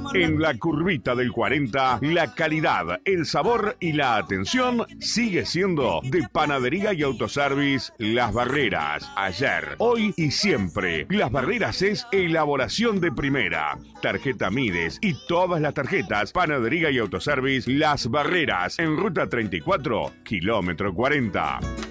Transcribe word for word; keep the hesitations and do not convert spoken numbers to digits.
En la curvita del cuarenta, la calidad, el sabor y la atención sigue siendo de Panadería y Autoservice Las Barreras. Ayer, hoy y siempre. Las Barreras es elaboración de primera. Tarjeta Mides y todas las tarjetas Panadería y Autoservice Las Barreras en ruta treinta y cuatro, kilómetro cuarenta.